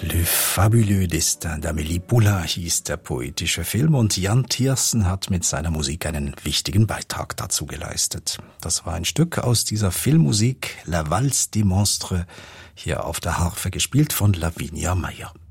Le fabuleux Destin d'Amélie Poulain hieß der poetische Film und Jan Tiersen hat mit seiner Musik einen wichtigen Beitrag dazu geleistet. Das war ein Stück aus dieser Filmmusik La Valse des Monstres, hier auf der Harfe gespielt von Lavinia Meyer.